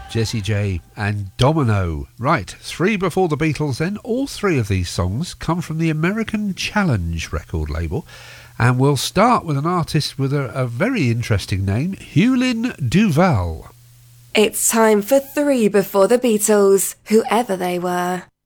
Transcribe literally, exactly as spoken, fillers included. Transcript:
Jessie J and Domino. Right, three before the Beatles then. All three of these songs come from the American Challenge record label. And we'll start with an artist with a, a very interesting name, Hewlin Duval. It's time for three before the Beatles, whoever they were.